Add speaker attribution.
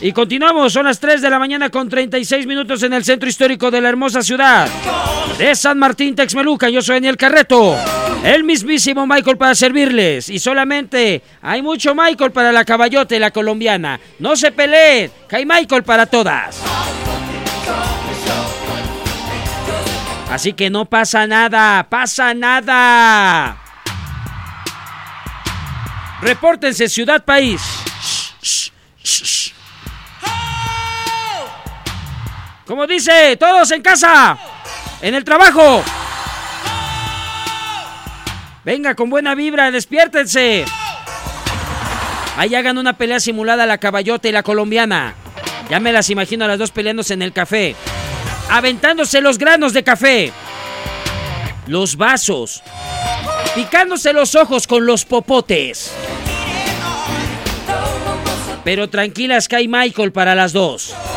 Speaker 1: Y continuamos, son las 3 de la mañana con 36 minutos en el centro histórico de la hermosa ciudad de San Martín, Texmelucan. Yo soy Daniel Carreto, el mismísimo Michael para servirles. Y solamente hay mucho Michael para la caballota y la colombiana. No se peleen, que hay Michael para todas. Así que no pasa nada, pasa nada. Repórtense, ciudad, país. Como dice, todos en casa, en el trabajo. Venga, con buena vibra, despiértense. Ahí hagan una pelea simulada la caballota y la colombiana. Ya me las imagino a las dos peleándose en el café, aventándose los granos de café, los vasos, picándose los ojos con los popotes. Pero tranquilas que hay Michael para las dos.